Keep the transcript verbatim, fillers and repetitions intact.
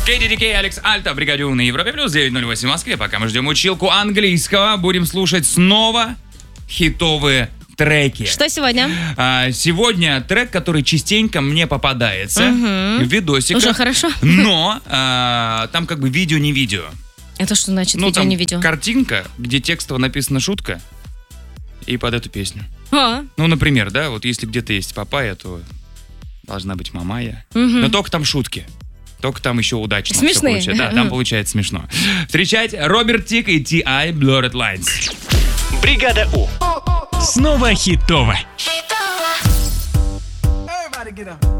кей ди ди кей, Алекс Альта, бригаде У на Европе плюс девять ноль восемь в Москве. Пока мы ждем училку английского, будем слушать снова хитовые треки. Что сегодня? А, сегодня трек, который частенько мне попадается Угу. в видосиках. Уже хорошо. Но а, там как бы видео не видео. Это что значит Ну, видео там не видео? картинка, где текстово написана шутка, и под эту песню. А, Ну, например, да, вот если где-то есть папайя, то должна быть мамая. Мгм. Но только там шутки. Только там еще удачно всё Смешные. получается. Да, там получается смешно. Встречайте Роберт Тик и Ти Ай Blurred Lines. Бригада У. Снова хитово. Everybody get up.